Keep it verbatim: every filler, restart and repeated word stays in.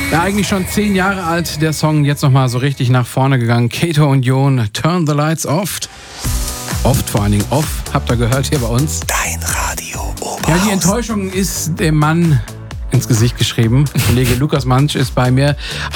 Ja, eigentlich schon zehn Jahre alt, der Song, jetzt nochmal so richtig nach vorne gegangen. Kato und Jon, Turn the Lights Off. Oft, vor allen Dingen off, habt ihr gehört hier bei uns. Dein Radio Oberhausen. Ja, die Enttäuschung ist dem Mann ins Gesicht geschrieben. Kollege Lukas Mantzsch ist bei mir.